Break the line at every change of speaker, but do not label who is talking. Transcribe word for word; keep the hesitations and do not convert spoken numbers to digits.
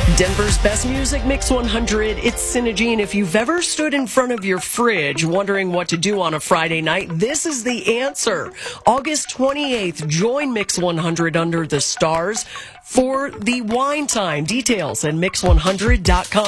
Denver's best music, Mix one hundred. It's Cinegene. If you've ever stood in front of your fridge wondering what to do on a Friday night, this is the answer. August twenty-eighth, join Mix one hundred under the stars for the wine time. Details at mix one hundred dot com.